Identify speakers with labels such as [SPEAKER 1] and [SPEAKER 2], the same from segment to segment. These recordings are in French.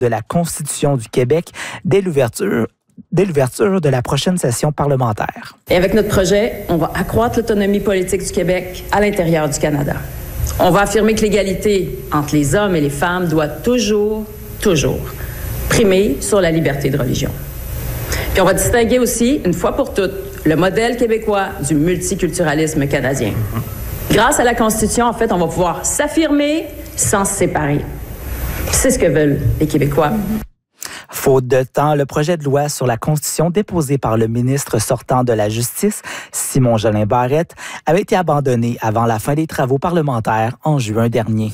[SPEAKER 1] de la Constitution du Québec dès l'ouverture de la prochaine session parlementaire.
[SPEAKER 2] Et avec notre projet, on va accroître l'autonomie politique du Québec à l'intérieur du Canada. On va affirmer que l'égalité entre les hommes et les femmes doit toujours primer sur la liberté de religion. Puis on va distinguer aussi, une fois pour toutes, le modèle québécois du multiculturalisme canadien. Grâce à la Constitution, en fait, on va pouvoir s'affirmer sans se séparer. C'est ce que veulent les Québécois.
[SPEAKER 1] Faute de temps, le projet de loi sur la Constitution déposé par le ministre sortant de la Justice, Simon-Jolin Barrette, avait été abandonné avant la fin des travaux parlementaires en juin dernier.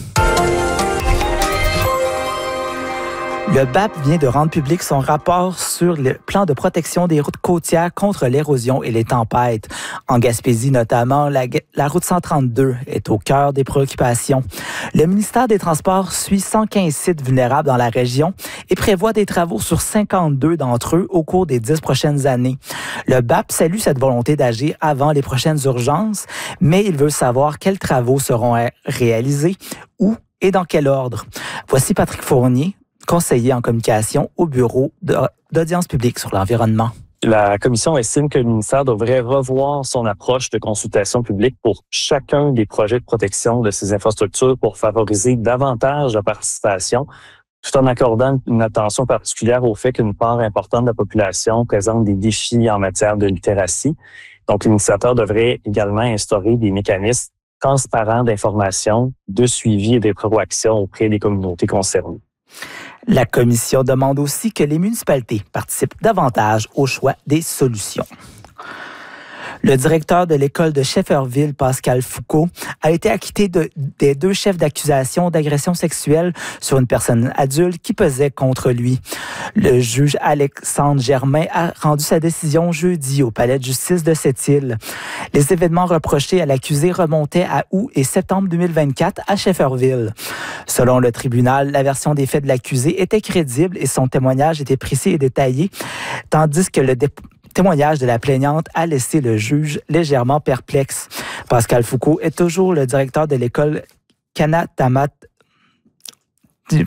[SPEAKER 1] Le BAP vient de rendre public son rapport sur le plan de protection des routes côtières contre l'érosion et les tempêtes. En Gaspésie notamment, la route 132 est au cœur des préoccupations. Le ministère des Transports suit 115 sites vulnérables dans la région et prévoit des travaux sur 52 d'entre eux au cours des 10 prochaines années. Le BAP salue cette volonté d'agir avant les prochaines urgences, mais il veut savoir quels travaux seront réalisés, où et dans quel ordre. Voici Patrick Fournier, conseiller en communication au Bureau d'audience publique sur l'environnement.
[SPEAKER 3] La Commission estime que le ministère devrait revoir son approche de consultation publique pour chacun des projets de protection de ces infrastructures pour favoriser davantage la participation, tout en accordant une attention particulière au fait qu'une part importante de la population présente des défis en matière de littératie. Donc, l'administrateur devrait également instaurer des mécanismes transparents d'information, de suivi et de proaction auprès des communautés concernées.
[SPEAKER 1] La Commission demande aussi que les municipalités participent davantage au choix des solutions. Le directeur de l'école de Shefferville, Pascal Foucault, a été acquitté des 2 chefs d'accusation d'agression sexuelle sur une personne adulte qui pesait contre lui. Le juge Alexandre Germain a rendu sa décision jeudi au palais de justice de Sept-Îles. Les événements reprochés à l'accusé remontaient à août et septembre 2024 à Shefferville. Selon le tribunal, la version des faits de l'accusé était crédible et son témoignage était précis et détaillé, tandis que le témoignage de la plaignante a laissé le juge légèrement perplexe. Pascal Foucault est toujours le directeur de l'école Kanatamat de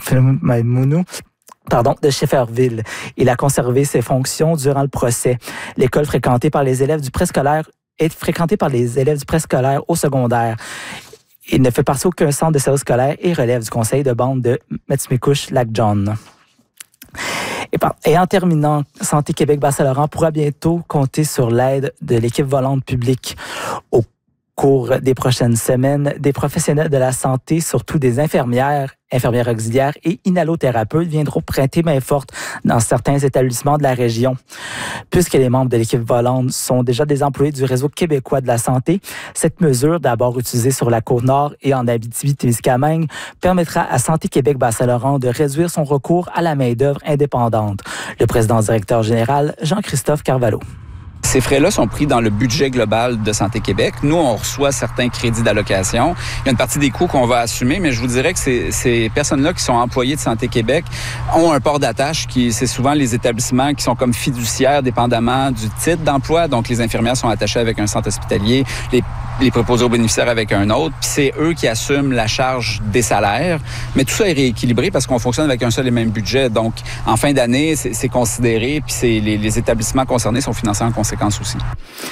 [SPEAKER 1] Shefferville. Il a conservé ses fonctions durant le procès. L'école fréquentée par les élèves du préscolaire est fréquentée par les élèves du préscolaire au secondaire. Il ne fait partie d'aucun centre de service scolaire et relève du conseil de bande de Metzmikush-Lac-John. Et en terminant, Santé Québec-Bas-Saint-Laurent pourra bientôt compter sur l'aide de l'équipe volante publique. Au cours des prochaines semaines, des professionnels de la santé, surtout des infirmières auxiliaires et inhalothérapeutes viendront prêter main forte dans certains établissements de la région. Puisque les membres de l'équipe volante sont déjà des employés du Réseau québécois de la santé, cette mesure, d'abord utilisée sur la Côte-Nord et en Abitibi-Témiscamingue, permettra à Santé Québec-Bas-Saint-Laurent de réduire son recours à la main-d'œuvre indépendante. Le président-directeur général, Jean-Christophe Carvalho.
[SPEAKER 4] Ces frais-là sont pris dans le budget global de Santé Québec. Nous, on reçoit certains crédits d'allocation. Il y a une partie des coûts qu'on va assumer, mais je vous dirais que ces personnes-là qui sont employées de Santé Québec ont un port d'attache c'est souvent les établissements qui sont comme fiduciaires dépendamment du titre d'emploi. Donc, les infirmières sont attachées avec un centre hospitalier, les préposés aux bénéficiaires avec un autre, puis c'est eux qui assument la charge des salaires. Mais tout ça est rééquilibré parce qu'on fonctionne avec un seul et même budget. Donc, en fin d'année, c'est considéré, puis les établissements concernés sont financés en conséquence aussi.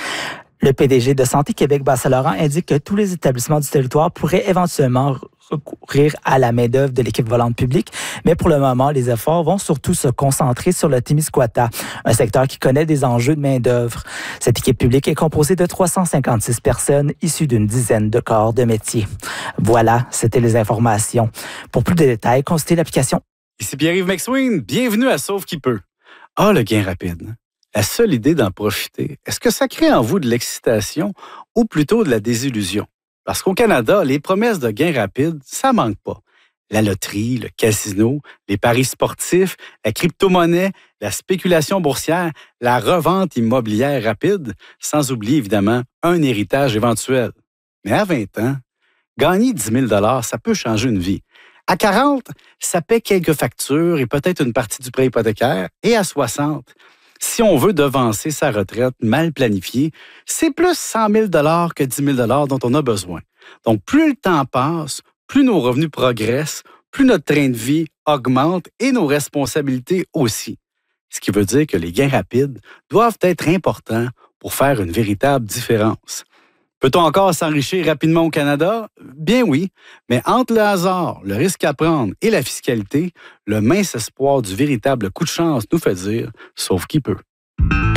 [SPEAKER 1] Le PDG de Santé Québec-Bas-Saint-Laurent indique que tous les établissements du territoire pourraient éventuellement recourir à la main-d'œuvre de l'équipe volante publique, mais pour le moment, les efforts vont surtout se concentrer sur le Témiscouata, un secteur qui connaît des enjeux de main-d'œuvre. Cette équipe publique est composée de 356 personnes issues d'une dizaine de corps de métier. Voilà, c'était les informations. Pour plus de détails, consultez l'application.
[SPEAKER 5] Ici Pierre-Yves McSween, bienvenue à Sauve qui peut. Ah, le gain rapide. La seule idée d'en profiter, est-ce que ça crée en vous de l'excitation ou plutôt de la désillusion? Parce qu'au Canada, les promesses de gains rapides, ça manque pas. La loterie, le casino, les paris sportifs, la crypto-monnaie, la spéculation boursière, la revente immobilière rapide, sans oublier évidemment un héritage éventuel. Mais à 20 ans, gagner 10 000 ça peut changer une vie. À 40, ça paie quelques factures et peut-être une partie du prêt hypothécaire. Et à 60, si on veut devancer sa retraite mal planifiée, c'est plus 100 000 que 10 000 dont on a besoin. Donc, plus le temps passe, plus nos revenus progressent, plus notre train de vie augmente et nos responsabilités aussi. Ce qui veut dire que les gains rapides doivent être importants pour faire une véritable différence. Peut-on encore s'enrichir rapidement au Canada? Bien oui, mais entre le hasard, le risque à prendre et la fiscalité, le mince espoir du véritable coup de chance nous fait dire « sauf qui peut ».